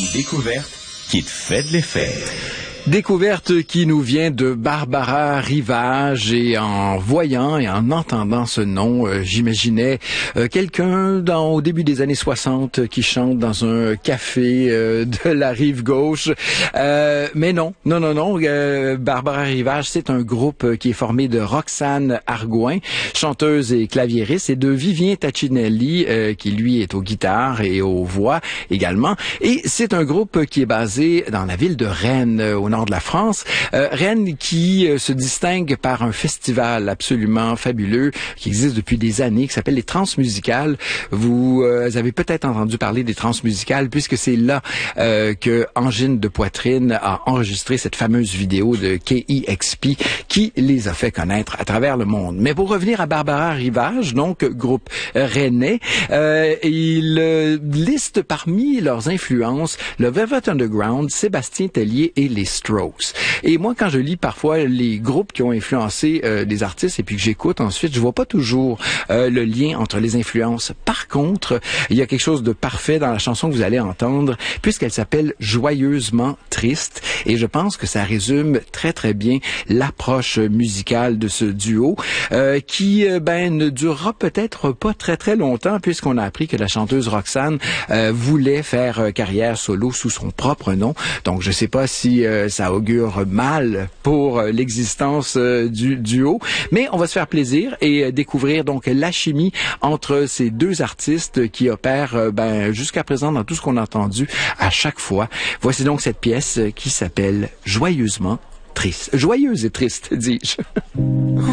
découverte qui te fait de l'effet. Découverte qui nous vient de Barbara Rivage, et en voyant et en entendant ce nom, j'imaginais quelqu'un au début des années 60 qui chante dans un café de la rive gauche. Mais non. Barbara Rivage, c'est un groupe qui est formé de Roxane Argouin, chanteuse et claviériste, et de Vivien Tacinelli, qui lui est aux guitares et aux voix également. Et c'est un groupe qui est basé dans la ville de Rennes, au nord de la France. Rennes qui se distingue par un festival absolument fabuleux qui existe depuis des années, qui s'appelle les Transmusicales. Vous avez peut-être entendu parler des Transmusicales puisque c'est là que Angine de Poitrine a enregistré cette fameuse vidéo de KEXP qui les a fait connaître à travers le monde. Mais pour revenir à Barbara Rivage, donc groupe rennais, ils listent parmi leurs influences le Velvet Underground, Sébastien Tellier et les Strokes. Et moi, quand je lis parfois les groupes qui ont influencé des artistes et puis que j'écoute ensuite, je vois pas toujours le lien entre les influences. Par contre, il y a quelque chose de parfait dans la chanson que vous allez entendre, puisqu'elle s'appelle Joyeusement triste, et je pense que ça résume très très bien l'approche musicale de ce duo qui ne durera peut-être pas très très longtemps, puisqu'on a appris que la chanteuse Roxane voulait faire carrière solo sous son propre nom. Donc je sais pas si ça augure mal pour l'existence du duo, mais on va se faire plaisir et découvrir donc la chimie entre ces deux artistes qui opèrent jusqu'à présent dans tout ce qu'on a entendu à chaque fois. Voici donc cette pièce qui s'appelle Joyeusement triste. Joyeuse et triste, dis-je.